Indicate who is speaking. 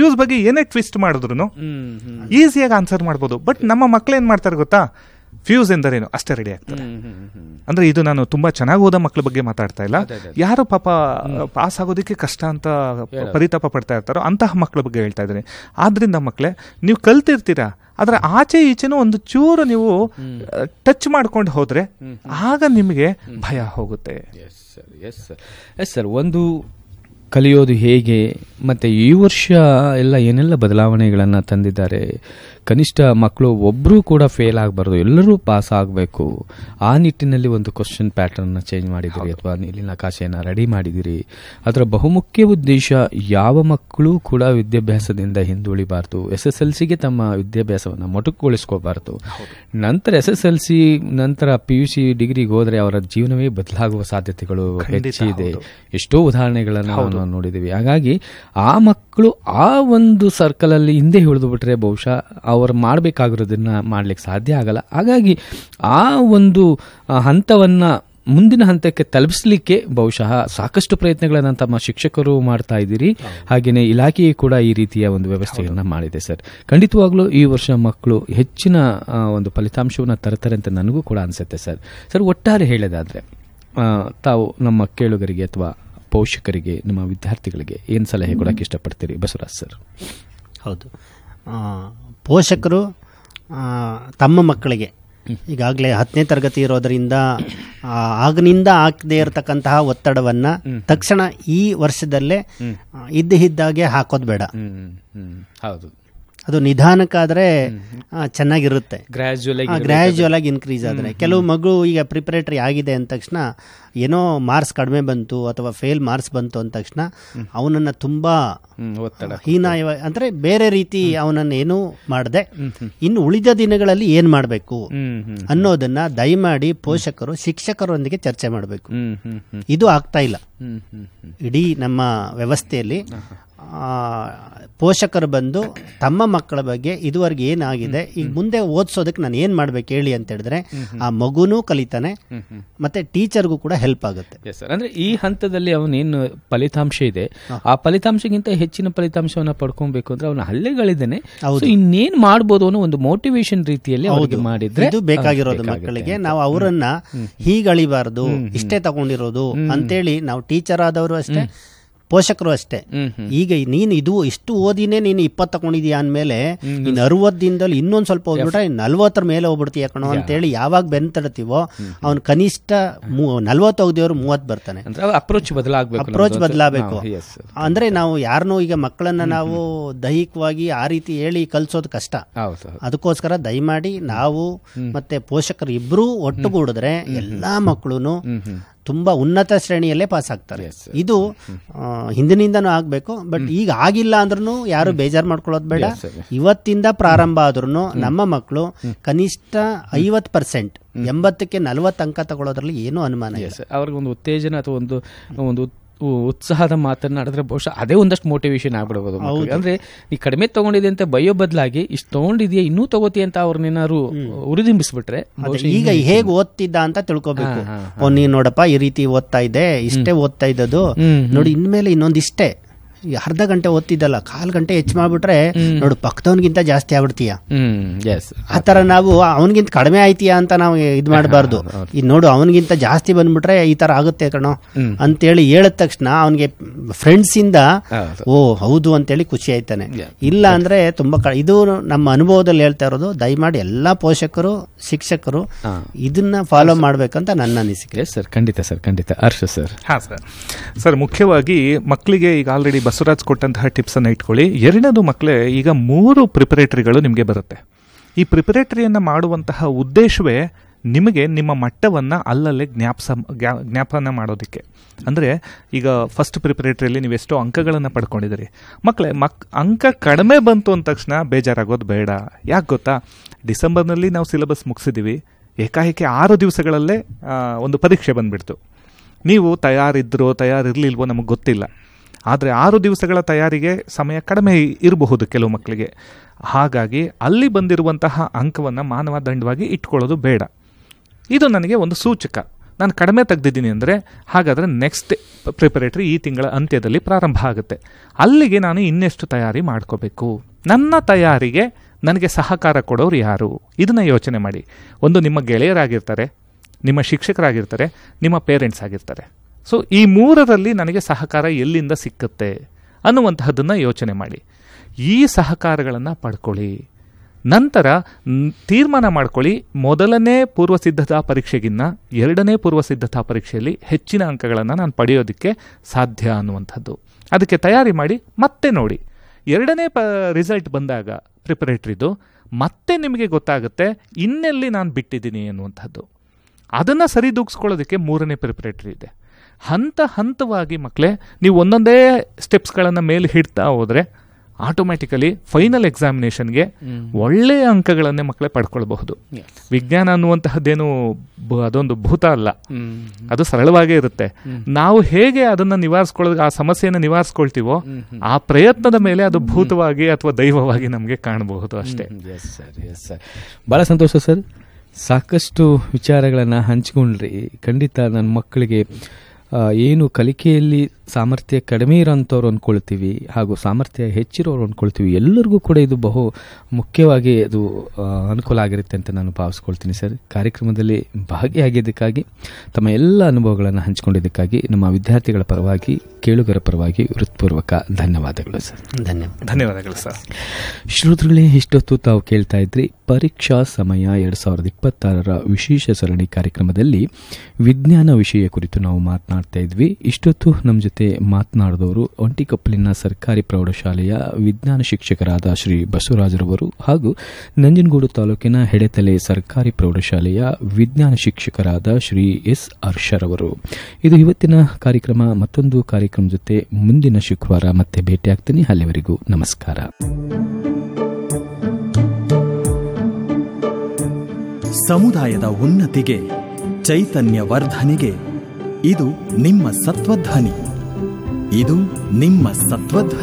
Speaker 1: Fuse ಬಗ್ಗೆ ಏನೇ twist ಮಾಡಿದ್ರು ಈಸಿಯಾಗಿ ಆನ್ಸರ್ ಮಾಡ್ಬೋದು. ಬಟ್ ನಮ್ಮ ಮಕ್ಳು ಏನ್ ಮಾಡ್ತಾರೆ ಗೊತ್ತಾ, ಫ್ಯೂಸ್ ಎಂದರೇನು ಅಷ್ಟೇ ರೆಡಿ ಆಗ್ತಾರೆ. ಅಂದ್ರೆ ಇದು ನಾನು ತುಂಬಾ ಚೆನ್ನಾಗಿ ಓದೋ ಮಕ್ಳ ಬಗ್ಗೆ ಮಾತಾಡ್ತಾ ಇಲ್ಲ, ಯಾರು ಪಾಪ ಪಾಸ್ ಆಗೋದಕ್ಕೆ ಕಷ್ಟ ಅಂತ ಪರಿತಾಪ ಪಡ್ತಾ ಇರ್ತಾರೋ ಅಂತಹ ಮಕ್ಳ ಬಗ್ಗೆ ಹೇಳ್ತಾ ಇದ್ದೀನಿ. ಆದ್ರಿಂದ ಮಕ್ಳೇ, ನೀವು ಕಲ್ತಿರ್ತೀರಾ, ಆದ್ರೆ ಆಚೆ ಈಚೆನೂ ಒಂದು ಚೂರು ನೀವು ಟಚ್ ಮಾಡ್ಕೊಂಡು ಹೋದ್ರೆ ಆಗ ನಿಮಗೆ ಭಯ ಹೋಗುತ್ತೆ.
Speaker 2: ಎಸ್ ಸರ್, ಒಂದು ಕಲಿಯೋದು ಹೇಗೆ, ಮತ್ತು ಈ ವರ್ಷ ಎಲ್ಲ ಏನೆಲ್ಲ ಬದಲಾವಣೆಗಳನ್ನು ತಂದಿದ್ದಾರೆ. ಕನಿಷ್ಠ ಮಕ್ಕಳು ಒಬ್ಬರೂ ಕೂಡ ಫೇಲ್ ಆಗಬಾರ್ದು, ಎಲ್ಲರೂ ಪಾಸ್ ಆಗಬೇಕು. ಆ ನಿಟ್ಟಿನಲ್ಲಿ ಒಂದು ಕ್ವಶನ್ ಪ್ಯಾಟರ್ನ್ನ ಚೇಂಜ್ ಮಾಡಿದ್ದೀರಿ ಅಥವಾ ನೀಲಿನಕಾಶೆಯನ್ನು ರೆಡಿ ಮಾಡಿದ್ದೀರಿ. ಅದರ ಬಹುಮುಖ್ಯ ಉದ್ದೇಶ ಯಾವ ಮಕ್ಕಳು ಕೂಡ ವಿದ್ಯಾಭ್ಯಾಸದಿಂದ ಹಿಂದುಳಿಬಾರ್ದು, SSLCಗೆ ತಮ್ಮ ವಿದ್ಯಾಭ್ಯಾಸವನ್ನು ಮೊಟಕುಗೊಳಿಸ್ಕೋಬಾರ್ದು. ನಂತರ SSLC ನಂತರ PUC ಡಿಗ್ರಿಗೆ ಹೋದರೆ ಅವರ ಜೀವನವೇ ಬದಲಾಗುವ ಸಾಧ್ಯತೆಗಳು ಹೆಚ್ಚಿದೆ. ಎಷ್ಟೋ ಉದಾಹರಣೆಗಳನ್ನು ನಾವು ನೋಡಿದ್ದೀವಿ. ಹಾಗಾಗಿ ಆ ಮಕ್ಕಳು ಆ ಒಂದು ಸರ್ಕಲಲ್ಲಿ ಹಿಂದೆ ಹಿಡಿದು ಬಿಟ್ರೆ ಬಹುಶಃ ಅವರು ಮಾಡಬೇಕಾಗಿರೋದನ್ನ ಮಾಡ್ಲಿಕ್ಕೆ ಸಾಧ್ಯ ಆಗಲ್ಲ. ಹಾಗಾಗಿ ಆ ಒಂದು ಹಂತವನ್ನು ಮುಂದಿನ ಹಂತಕ್ಕೆ ತಲುಪಿಸಲಿಕ್ಕೆ ಬಹುಶಃ ಸಾಕಷ್ಟು ಪ್ರಯತ್ನಗಳನ್ನು ತಮ್ಮ ಶಿಕ್ಷಕರು ಮಾಡ್ತಾ ಇದ್ದೀರಿ. ಹಾಗೆಯೇ ಇಲಾಖೆಯು ಕೂಡ ಈ ರೀತಿಯ ಒಂದು ವ್ಯವಸ್ಥೆಯನ್ನು ಮಾಡಿದೆ ಸರ್. ಖಂಡಿತವಾಗ್ಲೂ ಈ ವರ್ಷ ಮಕ್ಕಳು ಹೆಚ್ಚಿನ ಒಂದು ಫಲಿತಾಂಶವನ್ನು ತರ್ತಾರೆ ಅಂತ ನನಗೂ ಕೂಡ ಅನಿಸುತ್ತೆ ಸರ್. ಸರ್, ಒಟ್ಟಾರೆ ಹೇಳೋದಾದ್ರೆ ತಾವು ನಮ್ಮ ಕೇಳುಗರಿಗೆ ಅಥವಾ ಪೋಷಕರಿಗೆ, ನಿಮ್ಮ ವಿದ್ಯಾರ್ಥಿಗಳಿಗೆ ಏನು ಸಲಹೆ ಕೊಡೋಕ್ಕೆ ಇಷ್ಟಪಡ್ತೀರಿ ಬಸವರಾಜ್ ಸರ್?
Speaker 3: ಹೌದು, ಪೋಷಕರು ತಮ್ಮ ಮಕ್ಕಳಿಗೆ ಈಗಾಗಲೇ 10ನೇ ತರಗತಿ ಇರೋದರಿಂದ ಆಗನಿಂದ ಹಾಕದೇ ಇರತಕ್ಕಂತಹ ಒತ್ತಡವನ್ನು ತಕ್ಷಣ ಈ ವರ್ಷದಲ್ಲೇ ಇದ್ದಾಗೆ ಹಾಕೋದು ಬೇಡ.
Speaker 2: ಹೌದು,
Speaker 3: ಅದು ನಿಧಾನಕ್ಕಾದರೆ ಚೆನ್ನಾಗಿರುತ್ತೆ.
Speaker 2: ಗ್ರ್ಯಾಜುವಲ್
Speaker 3: ಆಗಿ ಇನ್ಕ್ರೀಸ್ ಆದರೆ, ಕೆಲವು ಮಗು ಈಗ ಪ್ರಿಪರೇಟರಿ ಆಗಿದೆ ಅಂದ ತಕ್ಷಣ ಏನೋ ಮಾರ್ಕ್ಸ್ ಕಡಿಮೆ ಬಂತು ಅಥವಾ ಫೇಲ್ ಮಾರ್ಕ್ಸ್ ಬಂತು ಅಂದ ತಕ್ಷಣ ಅವನನ್ನು ತುಂಬ ಹೀನಾಯ ಅಂದರೆ ಬೇರೆ ರೀತಿ ಅವನನ್ನು ಏನೂ ಮಾಡದೆ ಇನ್ನು ಉಳಿದ ದಿನಗಳಲ್ಲಿ ಏನು ಮಾಡಬೇಕು ಅನ್ನೋದನ್ನ ದಯಮಾಡಿ ಪೋಷಕರು ಶಿಕ್ಷಕರೊಂದಿಗೆ ಚರ್ಚೆ ಮಾಡಬೇಕು. ಇದು ಆಗ್ತಾ ಇಲ್ಲ ಇಡೀ ನಮ್ಮ ವ್ಯವಸ್ಥೆಯಲ್ಲಿ. ಪೋಷಕರು ಬಂದು ತಮ್ಮ ಮಕ್ಕಳ ಬಗ್ಗೆ ಇದುವರೆಗೆ ಏನಾಗಿದೆ, ಈಗ ಮುಂದೆ ಓದಿಸೋದಕ್ಕೆ ನಾನು ಏನು ಮಾಡ್ಬೇಕು ಹೇಳಿ ಅಂತ ಹೇಳಿದ್ರೆ ಆ ಮಗುನೂ ಕಲಿತಾನೆ, ಮತ್ತೆ ಟೀಚರ್ಗೂ ಕೂಡ ಹೆಲ್ಪ್ ಆಗುತ್ತೆ.
Speaker 2: ಅಂದ್ರೆ ಈ ಹಂತದಲ್ಲಿ ಅವನೇನು ಫಲಿತಾಂಶ ಇದೆ ಆ ಫಲಿತಾಂಶಕ್ಕಿಂತ ಹೆಚ್ಚಿನ ಫಲಿತಾಂಶವನ್ನ ಪಡ್ಕೊಬೇಕು ಅಂದ್ರೆ ಅವನ ಹಳ್ಳಿಗಳಿದ್ದೇನೆ ಇನ್ನೇನ್ ಮಾಡ್ಬೋದು ಅನ್ನೋ ಒಂದು ಮೋಟಿವೇಶನ್ ರೀತಿಯಲ್ಲಿ ಅವ್ರಿಗೆ ಮಾಡಿದ್ರೆ
Speaker 3: ಇದು ಬೇಕಾಗಿರೋದು ಮಕ್ಕಳಿಗೆ. ನಾವು ಅವರನ್ನ ಹೀಗಳಿಬಾರದು, ಇಷ್ಟೇ ತಗೊಂಡಿರೋದು ಅಂತೇಳಿ ನಾವು ಟೀಚರ್ ಆದವರು ಅಷ್ಟೇ, ಪೋಷಕರು ಅಷ್ಟೇ. ಈಗ ನೀನು ಇಷ್ಟು ಓದಿನೇ ನೀನು 20 ತಗೊಂಡಿದ್ಯಾ ಅಂದಮೇಲೆ ನೀನು 60 ದಿನದಲ್ಲಿ ಇನ್ನೊಂದು ಸ್ವಲ್ಪ ಓದ್ಬಿಟ್ರೆ 40 ಮೇಲೆ ಹೋಗ್ಬಿಡ್ತೀಯ ಕಣೋ ಅಂತೇಳಿ ಯಾವಾಗ ಬೆನ್ತಡ್ತೀವೋ ಅವ್ನು ಕನಿಷ್ಠ 40 ಹೋಗ್ದೇವ್ರು 30 ಬರ್ತಾನೆ.
Speaker 2: ಅಪ್ರೋಚ್
Speaker 3: ಬದಲಾಗಬೇಕು. ಅಂದ್ರೆ ನಾವು ಯಾರನ್ನೂ ಈಗ ಮಕ್ಕಳನ್ನ ನಾವು ದೈಹಿಕವಾಗಿ ಆ ರೀತಿ ಹೇಳಿ ಕಲ್ಸೋದು ಕಷ್ಟ. ಅದಕ್ಕೋಸ್ಕರ ದಯಮಾಡಿ ನಾವು ಮತ್ತೆ ಪೋಷಕರು ಇಬ್ರು ಒಟ್ಟುಗೂಡಿದ್ರೆ ಎಲ್ಲಾ ಮಕ್ಕಳು ತುಂಬಾ ಉನ್ನತ ಶ್ರೇಣಿಯಲ್ಲೇ ಪಾಸ್ ಆಗ್ತಾರೆ. ಇದು ಹಿಂದಿನಿಂದನೂ ಆಗಬೇಕು. ಬಟ್ ಈಗ ಆಗಿಲ್ಲ ಅಂದ್ರೂ ಯಾರು ಬೇಜಾರು ಮಾಡ್ಕೊಳ್ಳೋದು ಬೇಡ. ಇವತ್ತಿಂದ ಪ್ರಾರಂಭ ಆದ್ರೂ ನಮ್ಮ ಮಕ್ಕಳು ಕನಿಷ್ಠ 50%, 80ಕ್ಕೆ 40 ಅಂಕ ತಗೊಳ್ಳೋದ್ರಲ್ಲಿ ಏನೂ ಅನುಮಾನ ಇಲ್ಲ.
Speaker 2: ಅವ್ರಿಗೊಂದು ಉತ್ತೇಜನ ಅಥವಾ ಒಂದು ಉತ್ಸಾಹದ ಮಾತನಾಡಿದ್ರೆ ಬಹುಶಃ ಅದೇ ಒಂದಷ್ಟು ಮೋಟಿವೇಶನ್ ಆಗ್ಬಿಡಬಹುದು. ಅಂದ್ರೆ ನೀ ಕಡಿಮೆ ತಗೊಂಡಿದೆ ಅಂತ ಬಯ್ಯೋ ಬದಲಾಗಿ ಇಷ್ಟು ತಗೊಂಡಿದ್ಯಾ ಇನ್ನೂ ತಗೋತಿ ಅಂತ ಅವ್ರನ್ನೇನಾದ್ರು ಉರಿದಿಂಬಿಸ್ಬಿಟ್ರೆ,
Speaker 3: ಈಗ ಹೇಗೆ ಓದ್ತಿದ್ದ ಅಂತ ತಿಳ್ಕೊಬೇಕು. ನೀನ್ ನೋಡಪ್ಪ ಈ ರೀತಿ ಓದ್ತಾ ಇದ್ದೆ, ಇಷ್ಟೇ ಓದ್ತಾ ಇದ್ದದು ನೋಡಿ, ಇನ್ಮೇಲೆ ಇನ್ನೊಂದಿಷ್ಟೇ ಅರ್ಧ ಗಂಟೆ ಓದ್ತಿದ್ದಲ್ಲ 1/4 ಗಂಟೆ ಹೆಚ್ಚು ಮಾಡ್ಬಿಟ್ರೆ ನೋಡು ಪಕ್ಕದವನ್ಗಿಂತ ಜಾಸ್ತಿ ಆಗ್ಬಿಡ್ತೀಯ. ಆತರ ನಾವು ಅವನಿಗಿಂತ ಕಡಿಮೆ ಆಯ್ತೀಯಾ ಅಂತ ನಾವು ಇದು ಮಾಡಬಾರ್ದು. ಈಗ ನೋಡು ಅವನಿಗಿಂತ ಜಾಸ್ತಿ ಬಂದ್ಬಿಟ್ರೆ ಈ ತರ ಆಗುತ್ತೆ ಕಣೋ ಅಂತೇಳಿ ಹೇಳಿದ ತಕ್ಷಣ ಅವನಿಗೆ ಫ್ರೆಂಡ್ಸ್ ಇಂದ ಓ ಹೌದು ಅಂತೇಳಿ ಖುಷಿ ಆಯ್ತಾನೆ. ಇಲ್ಲ ಅಂದ್ರೆ ತುಂಬಾ ಇದು ನಮ್ಮ ಅನುಭವದಲ್ಲಿ ಹೇಳ್ತಾ ಇರೋದು. ದಯಮಾಡಿ ಎಲ್ಲಾ ಪೋಷಕರು ಶಿಕ್ಷಕರು ಇದನ್ನ ಫಾಲೋ ಮಾಡ್ಬೇಕಂತ ನನ್ನ ಅನಿಸಿಕೆ.
Speaker 2: ಸರ್ ಖಂಡಿತ ಸರ್, ಖಂಡಿತ. ಹರ್ಷ ಸರ್?
Speaker 1: ಸರ್ ಮುಖ್ಯವಾಗಿ ಮಕ್ಕಳಿಗೆ ಈಗ ಆಲ್ರೆಡಿ ಬಸವರಾಜ್ ಕೊಟ್ಟಂತಹ ಟಿಪ್ಸ್ ಅನ್ನು ಇಟ್ಕೊಳ್ಳಿ. ಎರಡನೇದು ಮಕ್ಕಳೇ, ಈಗ 3 ಪ್ರಿಪರೇಟರಿಗಳು ನಿಮಗೆ ಬರುತ್ತೆ. ಈ ಪ್ರಿಪರೇಟರಿಯನ್ನು ಮಾಡುವಂತಹ ಉದ್ದೇಶವೇ ನಿಮಗೆ ನಿಮ್ಮ ಮಟ್ಟವನ್ನು ಅಲ್ಲಲ್ಲೇ ಜ್ಞಾಪನ ಮಾಡೋದಕ್ಕೆ. ಅಂದರೆ ಈಗ ಫಸ್ಟ್ ಪ್ರಿಪರೇಟರಿಯಲ್ಲಿ ನೀವು ಎಷ್ಟೋ ಅಂಕಗಳನ್ನು ಪಡ್ಕೊಂಡಿದ್ದೀರಿ. ಮಕ್ಕಳೇ, ಅಂಕ ಕಡಿಮೆ ಬಂತು ಅಂದ ತಕ್ಷಣ ಬೇಜಾರಾಗೋದು ಬೇಡ. ಯಾಕೆ ಗೊತ್ತಾ, ಡಿಸೆಂಬರ್ನಲ್ಲಿ ನಾವು ಸಿಲೆಬಸ್ ಮುಗಿಸಿದ್ದೀವಿ, ಏಕಾಏಕಿ 6 ದಿವಸಗಳಲ್ಲೇ ಒಂದು ಪರೀಕ್ಷೆ ಬಂದುಬಿಡ್ತು. ನೀವು ತಯಾರಿರಲಿಲ್ವೋ ನಮಗೆ ಗೊತ್ತಿಲ್ಲ, ಆದರೆ 6 ದಿವಸಗಳ ತಯಾರಿಗೆ ಸಮಯ ಕಡಿಮೆ ಇರಬಹುದು ಕೆಲವು ಮಕ್ಕಳಿಗೆ. ಹಾಗಾಗಿ ಅಲ್ಲಿ ಬಂದಿರುವಂತಹ ಅಂಕವನ್ನು ಮಾನವ ದಂಡವಾಗಿ ಇಟ್ಕೊಳ್ಳೋದು ಬೇಡ. ಇದು ನನಗೆ ಒಂದು ಸೂಚಕ. ನಾನು ಕಡಿಮೆ ತೆಗೆದಿದ್ದೀನಿ ಅಂದರೆ ಹಾಗಾದರೆ ನೆಕ್ಸ್ಟ್ ಪ್ರಿಪರೇಟರಿ ಈ ತಿಂಗಳ ಅಂತ್ಯದಲ್ಲಿ ಪ್ರಾರಂಭ ಆಗುತ್ತೆ. ಅಲ್ಲಿಗೆ ನಾನು ಇನ್ನೆಷ್ಟು ತಯಾರಿ ಮಾಡ್ಕೋಬೇಕು, ನನ್ನ ತಯಾರಿಗೆ ನನಗೆ ಸಹಕಾರ ಕೊಡೋರು ಯಾರು, ಇದನ್ನು ಯೋಚನೆ ಮಾಡಿ. ಒಂದು ನಿಮ್ಮ ಗೆಳೆಯರಾಗಿರ್ತಾರೆ, ನಿಮ್ಮ ಶಿಕ್ಷಕರಾಗಿರ್ತಾರೆ, ನಿಮ್ಮ ಪೇರೆಂಟ್ಸ್ ಆಗಿರ್ತಾರೆ. ಸೊ ಈ ಮೂರರಲ್ಲಿ ನನಗೆ ಸಹಕಾರ ಎಲ್ಲಿಂದ ಸಿಕ್ಕುತ್ತೆ ಅನ್ನುವಂತಹದ್ದನ್ನು ಯೋಚನೆ ಮಾಡಿ. ಈ ಸಹಕಾರಗಳನ್ನು ಪಡ್ಕೊಳ್ಳಿ. ನಂತರ ತೀರ್ಮಾನ ಮಾಡ್ಕೊಳ್ಳಿ, ಮೊದಲನೇ ಪೂರ್ವಸಿದ್ಧತಾ ಪರೀಕ್ಷೆಗಿನ್ನ ಎರಡನೇ ಪೂರ್ವಸಿದ್ಧತಾ ಪರೀಕ್ಷೆಯಲ್ಲಿ ಹೆಚ್ಚಿನ ಅಂಕಗಳನ್ನು ನಾನು ಪಡೆಯೋದಕ್ಕೆ ಸಾಧ್ಯ ಅನ್ನುವಂಥದ್ದು. ಅದಕ್ಕೆ ತಯಾರಿ ಮಾಡಿ ಮತ್ತೆ ನೋಡಿ. ಎರಡನೇ ರಿಸಲ್ಟ್ ಬಂದಾಗ ಪ್ರಿಪರೇಟ್ರಿದು ಮತ್ತೆ ನಿಮಗೆ ಗೊತ್ತಾಗುತ್ತೆ ಇನ್ನೆಲ್ಲಿ ನಾನು ಬಿಟ್ಟಿದ್ದೀನಿ ಅನ್ನುವಂಥದ್ದು. ಅದನ್ನು ಸರಿದೂಗಿಸ್ಕೊಳ್ಳೋದಕ್ಕೆ ಮೂರನೇ ಪ್ರಿಪರೇಟ್ರಿ ಇದೆ. ಹಂತ ಹಂತವಾಗಿ ಮಕ್ಕಳೇ ನೀವು ಒಂದೊಂದೇ ಸ್ಟೆಪ್ಸ್ಗಳನ್ನು ಮೇಲೆ ಹಿಡ್ತಾ ಹೋದರೆ ಆಟೋಮ್ಯಾಟಿಕಲಿ ಫೈನಲ್ ಎಕ್ಸಾಮಿನೇಷನ್ಗೆ ಒಳ್ಳೆಯ ಅಂಕಗಳನ್ನೇ ಮಕ್ಕಳೇ ಪಡ್ಕೊಳ್ಬಹುದು. ವಿಜ್ಞಾನ ಅನ್ನುವಂತಹದ್ದೇನು ಅದೊಂದು ಭೂತ ಅಲ್ಲ, ಅದು ಸರಳವಾಗೇ ಇರುತ್ತೆ. ನಾವು ಹೇಗೆ ಅದನ್ನು ನಿವಾರಿಸ್ಕೊಳ್ಳೋದು, ಆ ಸಮಸ್ಯೆಯನ್ನು ನಿವಾರಿಸ್ಕೊಳ್ತೀವೋ ಆ ಪ್ರಯತ್ನದ ಮೇಲೆ ಅದು ಭೂತವಾಗಿ ಅಥವಾ ದೈವವಾಗಿ ನಮಗೆ ಕಾಣಬಹುದು ಅಷ್ಟೇ.
Speaker 2: ಬಹಳ ಸಂತೋಷ ಸರ್, ಸಾಕಷ್ಟು ವಿಚಾರಗಳನ್ನು ಹಂಚಿಕೊಂಡ್ರಿ. ಖಂಡಿತ ನನ್ನ ಮಕ್ಕಳಿಗೆ ಏನು ಕಲಿಕೆಯಲ್ಲಿ ಸಾಮರ್ಥ್ಯ ಕಡಿಮೆ ಇರೋಂಥವ್ರು ಅಂದ್ಕೊಳ್ತೀವಿ ಹಾಗೂ ಸಾಮರ್ಥ್ಯ ಹೆಚ್ಚಿರೋರು ಅಂದ್ಕೊಳ್ತೀವಿ, ಎಲ್ಲರಿಗೂ ಕೂಡ ಇದು ಬಹು ಮುಖ್ಯವಾಗಿ ಅದು ಅನುಕೂಲ ಆಗಿರುತ್ತೆ ಅಂತ ನಾನು ಭಾವಿಸ್ಕೊಳ್ತೀನಿ ಸರ್. ಕಾರ್ಯಕ್ರಮದಲ್ಲಿ ಭಾಗಿಯಾಗಿದ್ದಕ್ಕಾಗಿ, ತಮ್ಮ ಎಲ್ಲ ಅನುಭವಗಳನ್ನು ಹಂಚಿಕೊಂಡಿದ್ದಕ್ಕಾಗಿ ನಮ್ಮ ವಿದ್ಯಾರ್ಥಿಗಳ ಪರವಾಗಿ, ಕೇಳುಗರ ಪರವಾಗಿ ಹೃತ್ಪೂರ್ವಕ ಧನ್ಯವಾದಗಳು ಸರ್.
Speaker 1: ಧನ್ಯವಾದಗಳು ಸರ್.
Speaker 2: ಶ್ರೋತೃಗಳೇ, ಇಷ್ಟೊತ್ತು ತಾವು ಕೇಳ್ತಾ ಇದ್ರಿ ಪರೀಕ್ಷಾ ಸಮಯ 2026 ವಿಶೇಷ ಸರಣಿ ಕಾರ್ಯಕ್ರಮದಲ್ಲಿ ವಿಜ್ಞಾನ ವಿಷಯ ಕುರಿತು ನಾವು ಮಾತನಾಡ್ತಾ ಇದ್ವಿ. ಇಷ್ಟೊತ್ತು ನಮ್ಮ ಜೊತೆ ಮಾತನಾಡಿದವರು ಒಂಟಿಕೊಪ್ಪಲಿನ ಸರ್ಕಾರಿ ಪ್ರೌಢಶಾಲೆಯ ವಿಜ್ಞಾನ ಶಿಕ್ಷಕರಾದ ಶ್ರೀ ಬಸವರಾಜರವರು ಹಾಗೂ ನಂಜನಗೂಡು ತಾಲೂಕಿನ ಹೆಡೆತಲೆ ಸರ್ಕಾರಿ ಪ್ರೌಢಶಾಲೆಯ ವಿಜ್ಞಾನ ಶಿಕ್ಷಕರಾದ ಶ್ರೀ ಎಸ್ ಹರ್ಷರವರು. ಇದು ಇವತ್ತಿನ ಕಾರ್ಯಕ್ರಮ. ಮತ್ತೊಂದು ಕಾರ್ಯಕ್ರಮ ಜೊತೆ ಮುಂದಿನ ಶುಕ್ರವಾರ ಮತ್ತೆ ಭೇಟಿಯಾಗ್ತೀನಿ. ಅಲ್ಲಿವರೆಗೂ ನಮಸ್ಕಾರ.
Speaker 4: ಸಮುದಾಯದ ಉನ್ನತಿಗೆ, ಚೈತನ್ಯ ವರ್ಧನೆಗೆ ಇದು ನಿಮ್ಮ ಸತ್ವಧ್ವನಿ. ಇದು ನಿಮ್ಮ ಸತ್ವಧ್ವನಿ.